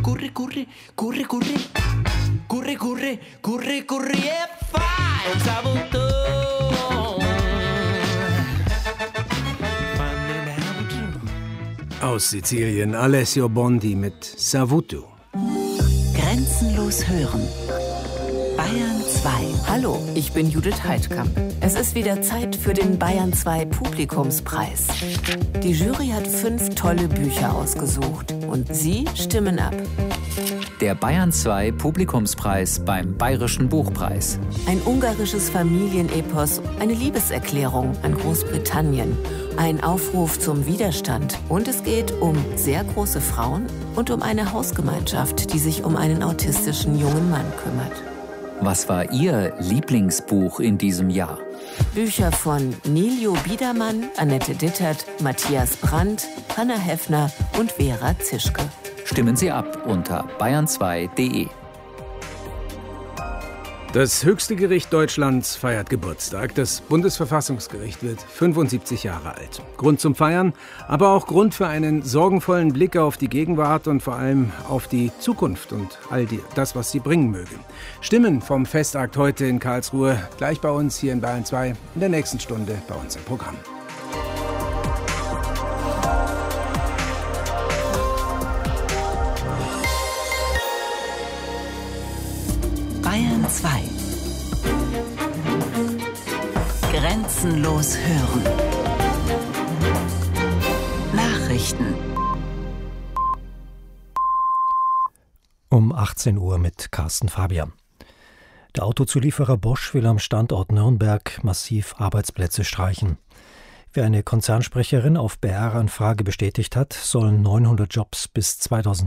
Curry, curry, curry, curry. Curry, curry, curry, curry e fai un saluto. Aus Sizilien Alessio Bondi mit Savuto. Grenzenlos hören. Bayern 2. Hallo, ich bin Judith Heidkamp. Es ist wieder Zeit für den Bayern 2 Publikumspreis. Die Jury hat 5 tolle Bücher ausgesucht und Sie stimmen ab. Der Bayern 2 Publikumspreis beim Bayerischen Buchpreis. Ein ungarisches Familienepos, eine Liebeserklärung an Großbritannien, ein Aufruf zum Widerstand und es geht um sehr große Frauen und um eine Hausgemeinschaft, die sich um einen autistischen jungen Mann kümmert. Was war Ihr Lieblingsbuch in diesem Jahr? Bücher von Nilio Biedermann, Annette Dittert, Matthias Brandt, Hanna Heffner und Vera Zischke. Stimmen Sie ab unter bayern2.de. Das höchste Gericht Deutschlands feiert Geburtstag. Das Bundesverfassungsgericht wird 75 Jahre alt. Grund zum Feiern, aber auch Grund für einen sorgenvollen Blick auf die Gegenwart und vor allem auf die Zukunft und das, was sie bringen möge. Stimmen vom Festakt heute in Karlsruhe, gleich bei uns hier in Bayern 2, in der nächsten Stunde bei uns im Programm. Bayern 2. Grenzenlos hören. Nachrichten. Um 18 Uhr mit Carsten Fabian. Der Autozulieferer Bosch will am Standort Nürnberg massiv Arbeitsplätze streichen. Wie eine Konzernsprecherin auf BR-Anfrage bestätigt hat, sollen 900 Jobs bis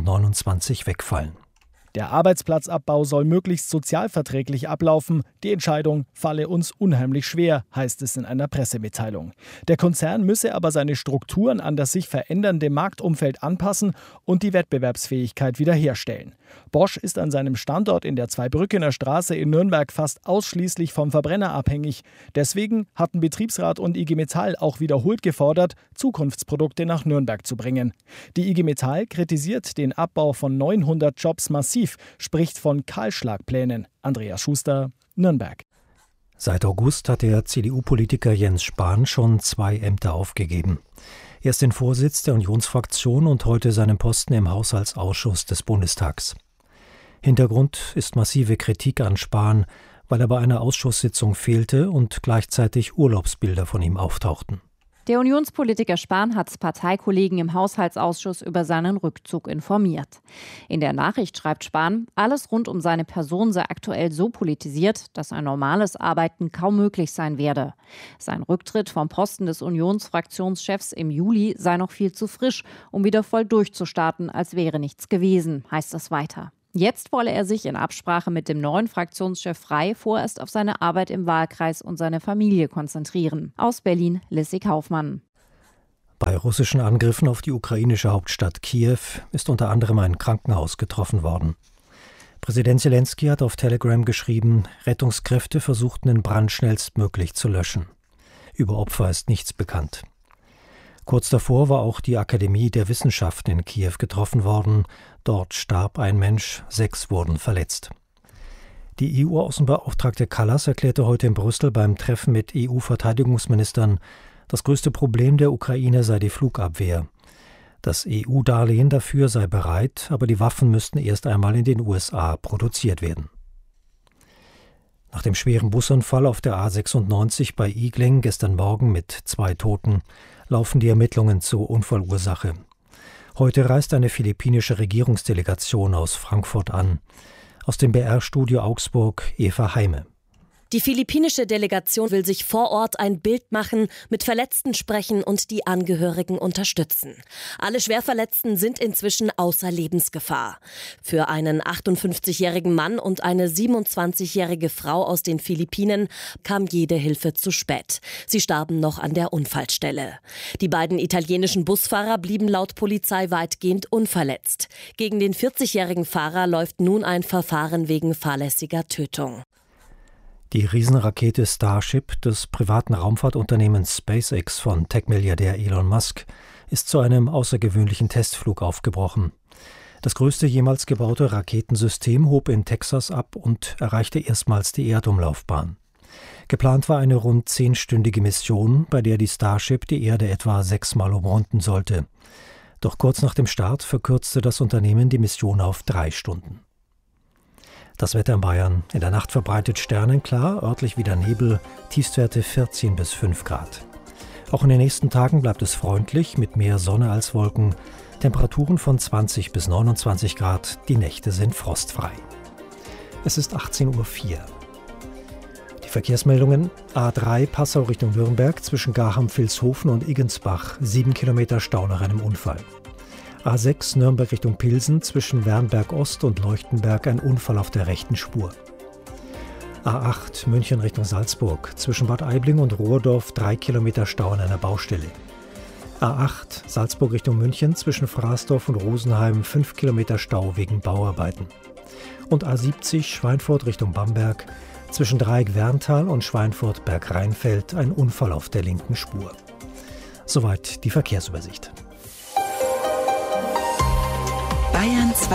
2029 wegfallen. Der Arbeitsplatzabbau soll möglichst sozialverträglich ablaufen. Die Entscheidung falle uns unheimlich schwer, heißt es in einer Pressemitteilung. Der Konzern müsse aber seine Strukturen an das sich verändernde Marktumfeld anpassen und die Wettbewerbsfähigkeit wiederherstellen. Bosch ist an seinem Standort in der Zweibrückener Straße in Nürnberg fast ausschließlich vom Verbrenner abhängig. Deswegen hatten Betriebsrat und IG Metall auch wiederholt gefordert, Zukunftsprodukte nach Nürnberg zu bringen. Die IG Metall kritisiert den Abbau von 900 Jobs massiv, spricht von Kahlschlagplänen. Andreas Schuster, Nürnberg. Seit August hat der CDU-Politiker Jens Spahn schon 2 Ämter aufgegeben. Erst den Vorsitz der Unionsfraktion und heute seinen Posten im Haushaltsausschuss des Bundestags. Hintergrund ist massive Kritik an Spahn, weil er bei einer Ausschusssitzung fehlte und gleichzeitig Urlaubsbilder von ihm auftauchten. Der Unionspolitiker Spahn hat Parteikollegen im Haushaltsausschuss über seinen Rückzug informiert. In der Nachricht schreibt Spahn, alles rund um seine Person sei aktuell so politisiert, dass ein normales Arbeiten kaum möglich sein werde. Sein Rücktritt vom Posten des Unionsfraktionschefs im Juli sei noch viel zu frisch, um wieder voll durchzustarten, als wäre nichts gewesen, heißt es weiter. Jetzt wolle er sich in Absprache mit dem neuen Fraktionschef Frey vorerst auf seine Arbeit im Wahlkreis und seine Familie konzentrieren. Aus Berlin, Lissy Kaufmann. Bei russischen Angriffen auf die ukrainische Hauptstadt Kiew ist unter anderem ein Krankenhaus getroffen worden. Präsident Zelensky hat auf Telegram geschrieben, Rettungskräfte versuchten den Brand schnellstmöglich zu löschen. Über Opfer ist nichts bekannt. Kurz davor war auch die Akademie der Wissenschaften in Kiew getroffen worden. Dort starb ein Mensch, 6 wurden verletzt. Die EU-Außenbeauftragte Kallas erklärte heute in Brüssel beim Treffen mit EU-Verteidigungsministern, das größte Problem der Ukraine sei die Flugabwehr. Das EU-Darlehen dafür sei bereit, aber die Waffen müssten erst einmal in den USA produziert werden. Nach dem schweren Busunfall auf der A96 bei Igling gestern Morgen mit 2 Toten laufen die Ermittlungen zur Unfallursache. Heute reist eine philippinische Regierungsdelegation aus Frankfurt an. Aus dem BR-Studio Augsburg Eva Heime. Die philippinische Delegation will sich vor Ort ein Bild machen, mit Verletzten sprechen und die Angehörigen unterstützen. Alle Schwerverletzten sind inzwischen außer Lebensgefahr. Für einen 58-jährigen Mann und eine 27-jährige Frau aus den Philippinen kam jede Hilfe zu spät. Sie starben noch an der Unfallstelle. Die beiden italienischen Busfahrer blieben laut Polizei weitgehend unverletzt. Gegen den 40-jährigen Fahrer läuft nun ein Verfahren wegen fahrlässiger Tötung. Die Riesenrakete Starship des privaten Raumfahrtunternehmens SpaceX von Tech-Milliardär Elon Musk ist zu einem außergewöhnlichen Testflug aufgebrochen. Das größte jemals gebaute Raketensystem hob in Texas ab und erreichte erstmals die Erdumlaufbahn. Geplant war eine rund 10-stündige Mission, bei der die Starship die Erde etwa 6-mal umrunden sollte. Doch kurz nach dem Start verkürzte das Unternehmen die Mission auf 3 Stunden. Das Wetter in Bayern: in der Nacht verbreitet sternenklar, örtlich wieder Nebel, Tiefstwerte 14 bis 5 Grad. Auch in den nächsten Tagen bleibt es freundlich, mit mehr Sonne als Wolken. Temperaturen von 20 bis 29 Grad, die Nächte sind frostfrei. Es ist 18:04 Uhr. Die Verkehrsmeldungen: A3 Passau Richtung Nürnberg zwischen Garcham-Vilshofen und Iggensbach, 7 Kilometer Stau nach einem Unfall. A6 Nürnberg Richtung Pilsen zwischen Wernberg Ost und Leuchtenberg, ein Unfall auf der rechten Spur. A8 München Richtung Salzburg zwischen Bad Aibling und Rohrdorf, 3 Kilometer Stau an einer Baustelle. A8 Salzburg Richtung München zwischen Fraßdorf und Rosenheim, 5 Kilometer Stau wegen Bauarbeiten. Und A70 Schweinfurt Richtung Bamberg zwischen Dreieck-Werntal und Schweinfurt-Berg-Rheinfeld, ein Unfall auf der linken Spur. Soweit die Verkehrsübersicht. Bayern 2.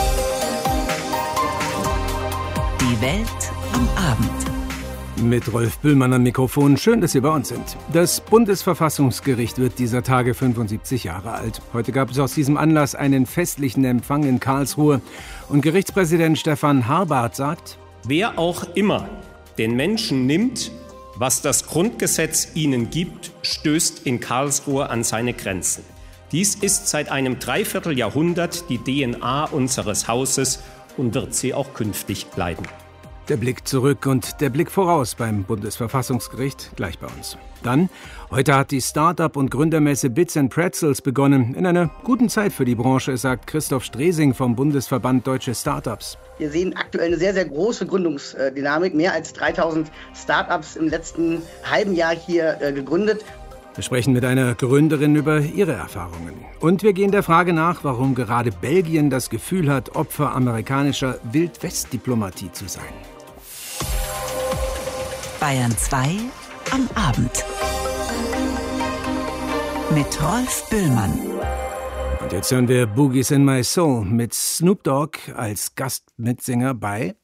Die Welt am Abend. Mit Rolf Bühlmann am Mikrofon. Schön, dass Sie bei uns sind. Das Bundesverfassungsgericht wird dieser Tage 75 Jahre alt. Heute gab es aus diesem Anlass einen festlichen Empfang in Karlsruhe. Und Gerichtspräsident Stefan Harbart sagt: Wer auch immer den Menschen nimmt, was das Grundgesetz ihnen gibt, stößt in Karlsruhe an seine Grenzen. Dies ist seit einem Dreivierteljahrhundert die DNA unseres Hauses und wird sie auch künftig bleiben. Der Blick zurück und der Blick voraus beim Bundesverfassungsgericht gleich bei uns. Dann, heute hat die Start-up- und Gründermesse Bits & Pretzels begonnen. In einer guten Zeit für die Branche, sagt Christoph Stresing vom Bundesverband Deutsche Startups. Wir sehen aktuell eine sehr, sehr große Gründungsdynamik. Mehr als 3000 Startups im letzten halben Jahr hier gegründet. Wir sprechen mit einer Gründerin über ihre Erfahrungen. Und wir gehen der Frage nach, warum gerade Belgien das Gefühl hat, Opfer amerikanischer Wild-West-Diplomatie zu sein. Bayern 2 am Abend. Mit Rolf Bühlmann. Und jetzt hören wir Boogies in My Soul mit Snoop Dogg als Gastmitsinger bei